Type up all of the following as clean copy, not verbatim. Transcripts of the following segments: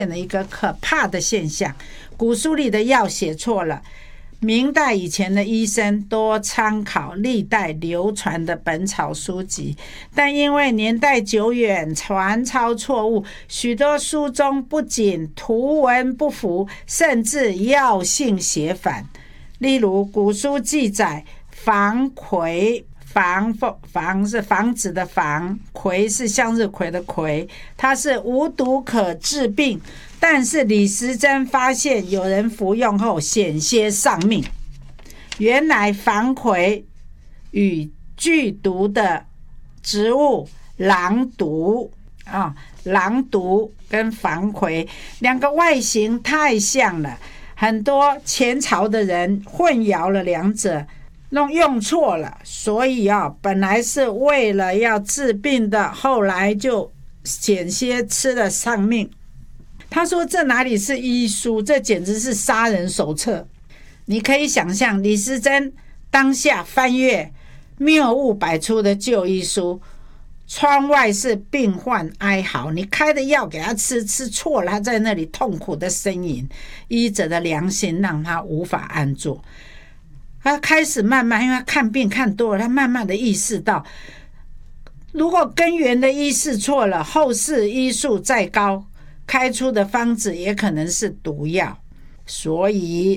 了一个可怕的现象，古书里的药写错了。明代以前的医生多参考历代流传的本草书籍，但因为年代久远，传抄错误，许多书中不仅图文不符，甚至药性写反。例如古书记载防葵，防是防止的防，葵是向日葵的葵，它是无毒可治病，但是李时珍发现有人服用后险些丧命。原来防葵与剧毒的植物狼毒狼毒跟防葵两个外形太像了，很多前朝的人混淆了两者，用错了，所以本来是为了要治病的，后来就险些吃了丧命。他说这哪里是医书，这简直是杀人手册。你可以想象李时珍当下翻阅谬误百出的旧医书，窗外是病患哀嚎，你开的药给他吃错了，他在那里痛苦的呻吟，医者的良心让他无法安坐。他开始慢慢，因为他看病看多了，他慢慢的意识到，如果根源的医是错了，后世医术再高，开出的方子也可能是毒药。所以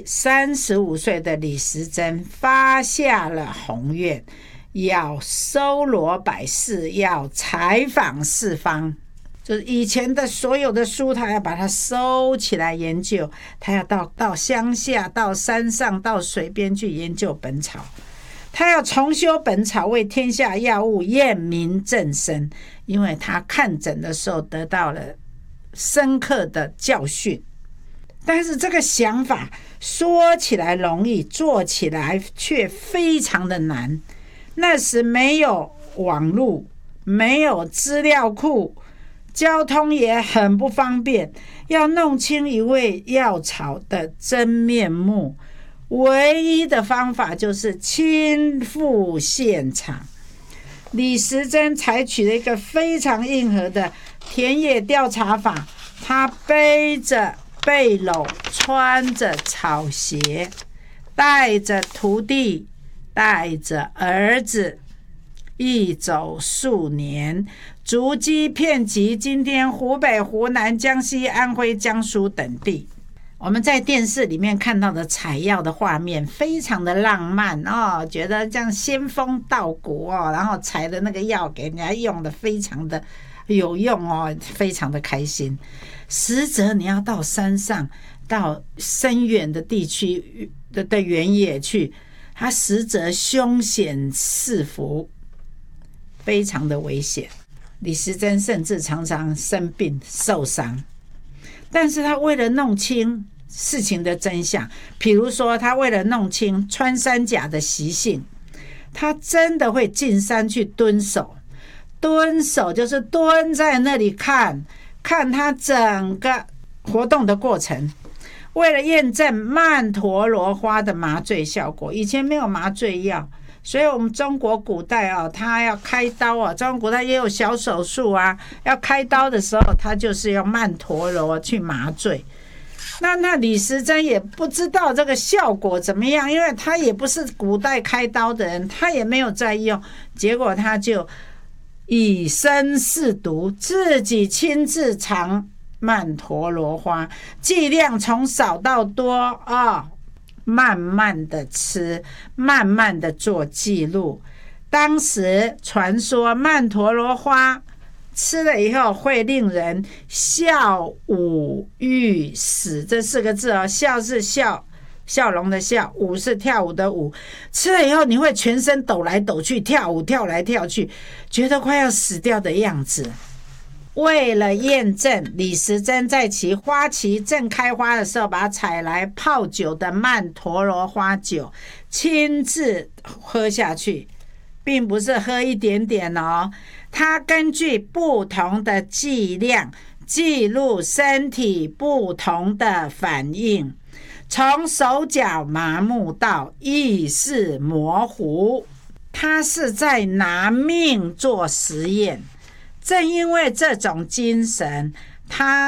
35岁的李时珍发下了宏愿，要搜罗百世，要采访四方，就是以前的所有的书他要把它收起来研究，他要到乡下，到山上，到水边去研究本草，他要重修本草，为天下药物验明正身，因为他看诊的时候得到了深刻的教训。但是这个想法说起来容易，做起来却非常的难。那时没有网络，没有资料库，交通也很不方便，要弄清一味药草的真面目，唯一的方法就是亲赴现场。李时珍采取了一个非常硬核的田野调查法，他背着背篓，穿着草鞋，带着徒弟，带着儿子，一走数年，足迹遍及今天湖北、湖南、江西、安徽、江苏等地。我们在电视里面看到的采药的画面非常的浪漫觉得这样仙风道骨然后采的那个药给人家用的非常的有用非常的开心。实则你要到山上，到深远的地区的原野去，它实则凶险四伏，非常的危险。李时珍甚至常常生病受伤，但是他为了弄清事情的真相，比如说他为了弄清穿山甲的习性，他真的会进山去蹲守。蹲守就是蹲在那里看它整个活动的过程，为了验证曼陀罗花的麻醉效果。以前没有麻醉药，所以我们中国古代他要开刀中国古代也有小手术要开刀的时候，他就是用曼陀罗去麻醉。那李时珍也不知道这个效果怎么样，因为他也不是古代开刀的人，他也没有在用，结果他就以身试毒，自己亲自尝曼陀罗花，剂量从少到多慢慢的吃，慢慢的做记录。当时传说曼陀罗花吃了以后会令人笑舞欲死，这4个字笑是笑容的笑，舞是跳舞的舞。吃了以后你会全身抖来抖去，跳舞跳来跳去，觉得快要死掉的样子。为了验证，李时珍在其花期正开花的时候，把采来泡酒的曼陀罗花酒亲自喝下去，并不是喝一点点他根据不同的剂量记录身体不同的反应，从手脚麻木到意识模糊，他是在拿命做实验。正因为这种精神，他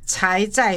才在